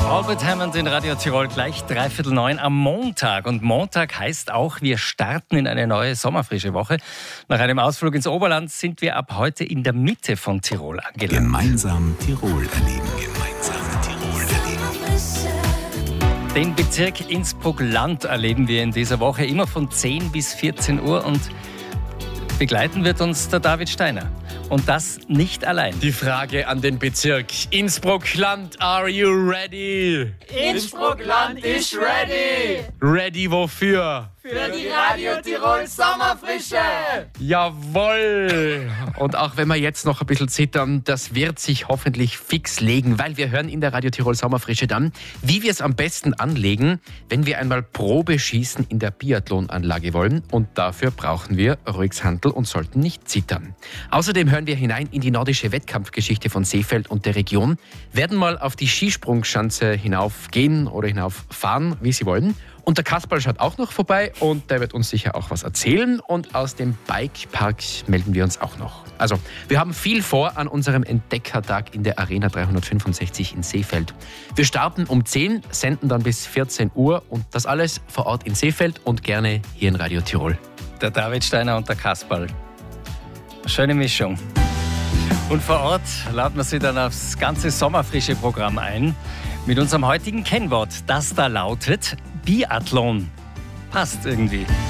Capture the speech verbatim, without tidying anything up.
Albert Hammond in Radio Tirol, gleich dreiviertel neun am Montag. Und Montag heißt auch, wir starten in eine neue sommerfrische Woche. Nach einem Ausflug ins Oberland sind wir ab heute in der Mitte von Tirol angelangt. Gemeinsam Tirol erleben. Gemeinsam Tirol erleben. Den Bezirk Innsbruck-Land erleben wir in dieser Woche immer von zehn bis vierzehn Uhr und begleiten wird uns der David Steiner. Und das nicht allein. Die Frage an den Bezirk Innsbruck-Land, are you ready? Innsbruck-Land ist ready! Ready wofür? Für die Radio Tirol Sommerfrische! Jawohl! Und auch wenn wir jetzt noch ein bisschen zittern, das wird sich hoffentlich fix legen, weil wir hören in der Radio Tirol Sommerfrische dann, wie wir es am besten anlegen, wenn wir einmal Probeschießen in der Biathlonanlage wollen. Und dafür brauchen wir ruhiges Handl und sollten nicht zittern. Außerdem hören wir hinein in die nordische Wettkampfgeschichte von Seefeld und der Region, werden mal auf die Skisprungschanze hinaufgehen oder hinauffahren, wie Sie wollen. Und der Kasperl schaut auch noch vorbei und der wird uns sicher auch was erzählen. Und aus dem Bikepark melden wir uns auch noch. Also, wir haben viel vor an unserem Entdeckertag in der Arena dreihundertfünfundsechzig in Seefeld. Wir starten um zehn, senden dann bis vierzehn Uhr und das alles vor Ort in Seefeld und gerne hier in Radio Tirol. Der David Steiner und der Kasperl. Schöne Mischung. Und vor Ort laden wir Sie dann aufs ganze sommerfrische Programm ein. Mit unserem heutigen Kennwort, das da lautet Biathlon. Passt irgendwie.